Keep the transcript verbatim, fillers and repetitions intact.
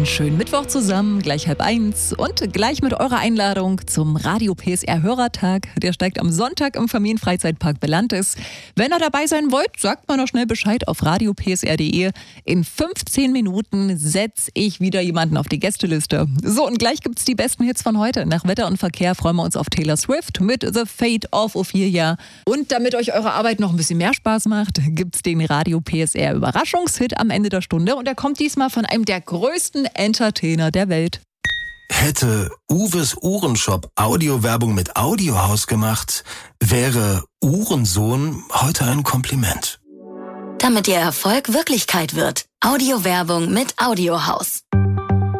Einen schönen Mittwoch zusammen, gleich halb eins und gleich mit eurer Einladung zum Radio P S R Hörertag. Der steigt am Sonntag im Familienfreizeitpark Belantes. Wenn ihr dabei sein wollt, sagt mal noch schnell Bescheid auf radio p s r punkt d e. In fünfzehn Minuten setze ich wieder jemanden auf die Gästeliste. So, und gleich gibt's die besten Hits von heute. Nach Wetter und Verkehr freuen wir uns auf Taylor Swift mit The Fate of Ophelia. Und damit euch eure Arbeit noch ein bisschen mehr Spaß macht, gibt's den Radio P S R Überraschungshit am Ende der Stunde. Und er kommt diesmal von einem der größten Entertainer der Welt. Hätte Uwes Uhrenshop Audiowerbung mit Audiohaus gemacht, wäre Uhrensohn heute ein Kompliment. Damit Ihr Erfolg Wirklichkeit wird. Audiowerbung mit Audiohaus.